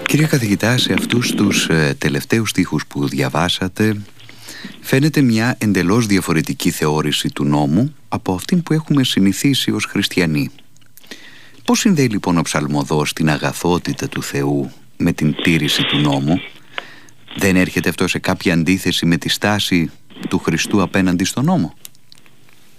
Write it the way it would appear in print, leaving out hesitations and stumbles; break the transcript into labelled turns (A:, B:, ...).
A: Κύριε καθηγητά, σε αυτούς τους τελευταίους στίχους που διαβάσατε φαίνεται μια εντελώς διαφορετική θεώρηση του νόμου από αυτήν που έχουμε συνηθίσει ως χριστιανοί. Πώς συνδέει λοιπόν ο ψαλμοδός την αγαθότητα του Θεού με την τήρηση του νόμου? Δεν έρχεται αυτό σε κάποια αντίθεση με τη στάση του Χριστού απέναντι στον νόμο?